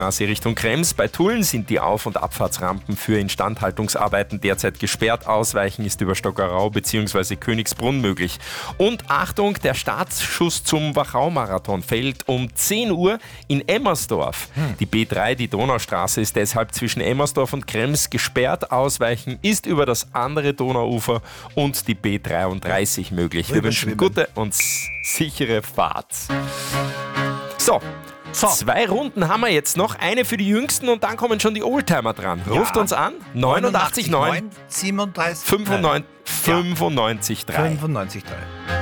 Straße Richtung Krems. Bei Tulln sind die Auf- und Abfahrtsrampen für Instandhaltungsarbeiten derzeit gesperrt. Ausweichen ist über Stockerau bzw. Königsbrunn möglich. Und Achtung, der Startschuss zum Wachau-Marathon fällt um 10 Uhr in Emmersdorf. Die B3, die Donaustraße, ist deshalb zwischen Emmersdorf und Krems gesperrt. Ausweichen ist über das andere Donauufer und die B33 möglich. Wir wünschen gute und sichere Fahrt. So. 2 Runden haben wir jetzt noch, eine für die Jüngsten und dann kommen schon die Oldtimer dran. Ruft uns an, 89 9 37 95 3. 95 3.